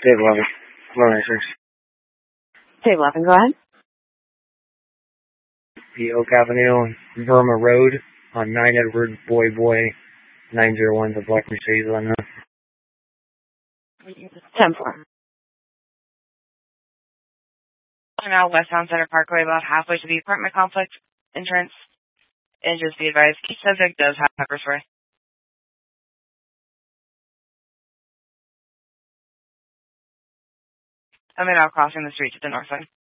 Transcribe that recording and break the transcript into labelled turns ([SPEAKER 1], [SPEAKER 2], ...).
[SPEAKER 1] Dave 11. 1196.
[SPEAKER 2] Dave 11, go ahead.
[SPEAKER 1] The Oak Avenue, Verma Road, on 9 Edward Boy 901, the black Mercedes on that.
[SPEAKER 2] 10-4.
[SPEAKER 3] Now Westbound Center Parkway, about halfway to the apartment complex entrance. And just be advised, each subject does have pepper spray. Now crossing the street to the north side.